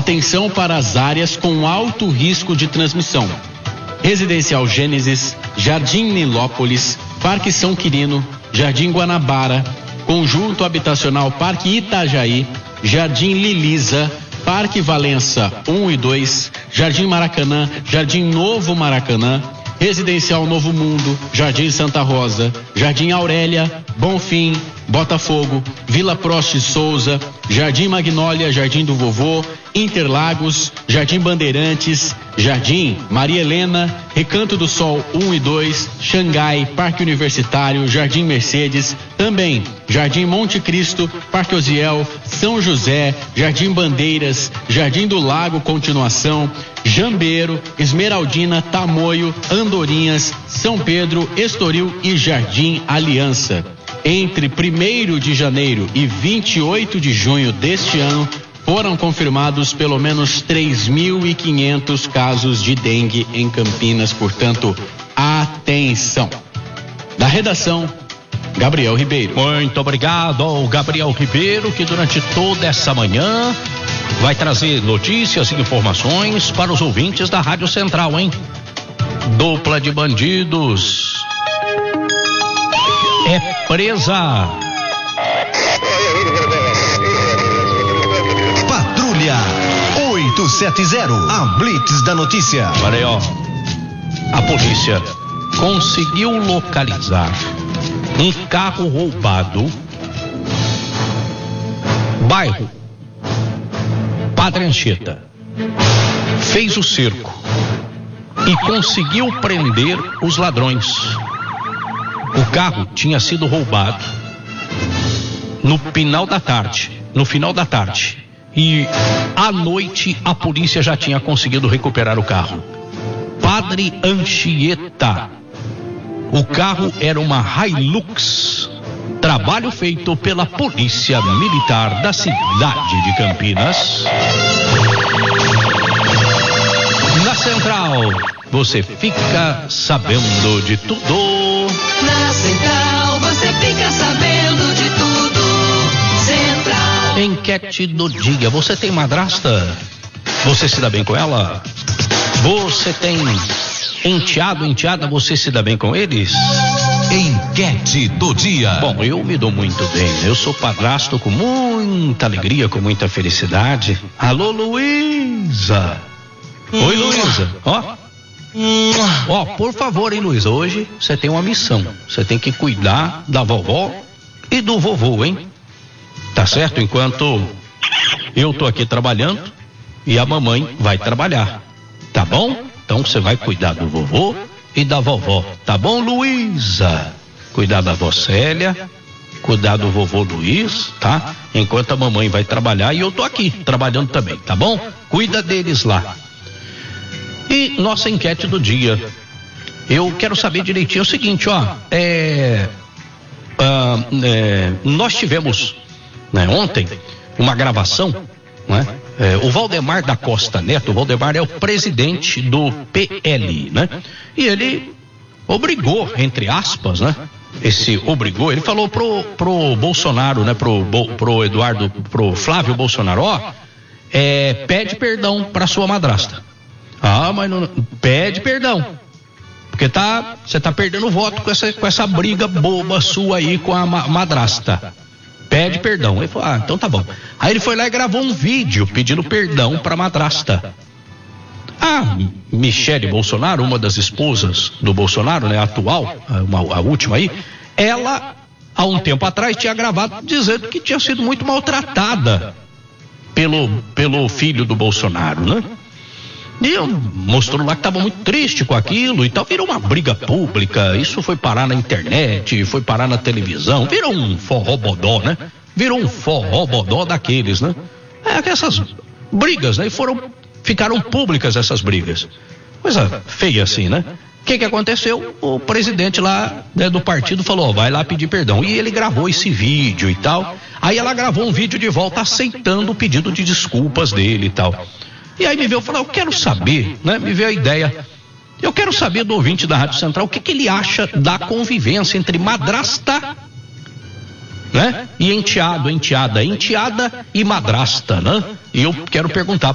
Atenção para as áreas com alto risco de transmissão: Residencial Gênesis, Jardim Nilópolis, Parque São Quirino, Jardim Guanabara, Conjunto Habitacional Parque Itajaí, Jardim Lilisa, Parque Valença 1 e 2, Jardim Maracanã, Jardim Novo Maracanã, Residencial Novo Mundo, Jardim Santa Rosa, Jardim Aurélia, Bonfim, Botafogo, Vila Prost Souza, Jardim Magnólia, Jardim do Vovô, Interlagos, Jardim Bandeirantes, Jardim Maria Helena, Recanto do Sol 1 e 2, Xangai, Parque Universitário, Jardim Mercedes, também Jardim Monte Cristo, Parque Osiel, São José, Jardim Bandeiras, Jardim do Lago Continuação, Jambeiro, Esmeraldina, Tamoio, Andorinhas, São Pedro, Estoril e Jardim Aliança. Entre 1º de janeiro e 28 de junho deste ano, foram confirmados pelo menos 3.500 casos de dengue em Campinas. Portanto, atenção. Da redação, Gabriel Ribeiro. Muito obrigado ao Gabriel Ribeiro, que durante toda essa manhã vai trazer notícias e informações para os ouvintes da Rádio Central, hein? Dupla de bandidos é presa. Patrulha 870, a Blitz da notícia. Olha aí, ó. A polícia conseguiu localizar um carro roubado, bairro Padre Anchieta. Fez o cerco e conseguiu prender os ladrões. O carro tinha sido roubado no final da tarde. E à noite a polícia já tinha conseguido recuperar o carro. Padre Anchieta. O carro era uma Hilux. Trabalho feito pela Polícia Militar da cidade de Campinas. Na Central, você fica sabendo de tudo. Na Central, você fica sabendo de tudo. Central. Enquete do dia. Você tem madrasta? Você se dá bem com ela? Você tem enteada? Você se dá bem com eles? Enquete do dia. Bom, eu me dou muito bem. Eu sou padrasto com muita alegria, com muita felicidade. Alô, Luísa. Oi, Luísa. Ó, por favor, hein, Luísa. Hoje você tem uma missão. Você tem que cuidar da vovó e do vovô, hein? Tá certo? Enquanto eu tô aqui trabalhando e a mamãe vai trabalhar. Tá bom? Então você vai cuidar do vovô e da vovó. Tá bom, Luísa? Cuidar da vó Célia, cuidar do vovô Luiz, tá? Enquanto a mamãe vai trabalhar e eu tô aqui trabalhando também, tá bom? Cuida deles lá. E nossa enquete do dia. Eu quero saber direitinho o seguinte, ó. Nós tivemos, né, ontem uma gravação, né? O Valdemar da Costa Neto, o Valdemar é o presidente do PL, né? E ele obrigou, entre aspas, né? Ele falou pro Bolsonaro, né? Pro Flávio Bolsonaro, pede perdão pra sua madrasta. Mas não, pede perdão. Porque você tá perdendo voto com essa briga boba sua aí com a madrasta. Pede perdão. Ele falou, então tá bom. Aí ele foi lá e gravou um vídeo pedindo perdão pra madrasta. A Michele Bolsonaro, uma das esposas do Bolsonaro, né, atual, a última aí, ela, há um tempo atrás, tinha gravado dizendo que tinha sido muito maltratada pelo filho do Bolsonaro, né? E mostrou lá que estava muito triste com aquilo e tal, virou uma briga pública, isso foi parar na internet, foi parar na televisão, virou um forró-bodó, né? Virou um forró-bodó daqueles, né? Essas brigas, né? Ficaram públicas essas brigas. Coisa feia assim, né? O que aconteceu? O presidente lá, né, do partido falou, vai lá pedir perdão. E ele gravou esse vídeo e tal. Aí ela gravou um vídeo de volta aceitando o pedido de desculpas dele e tal. E aí me veio falar, eu quero saber, né? Me veio a ideia. Eu quero saber do ouvinte da Rádio Central o que ele acha da convivência entre madrasta, né? E enteada e madrasta, né? E eu quero perguntar